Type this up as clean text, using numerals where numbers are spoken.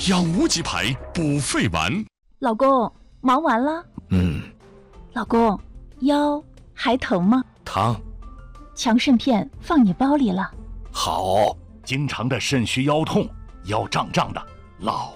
养无极牌补肺丸。 老公，忙完了？老公，腰还疼吗？ 疼。 强肾片放你包里了。 好。经常的肾虚腰痛、腰胀胀的，老